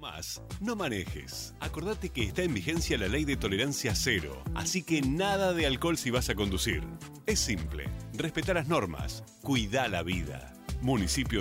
Más, no manejes. Acordate que está en vigencia la ley de tolerancia cero, así que nada de alcohol si vas a conducir. Es simple, respetá las normas, cuidá la vida. Municipio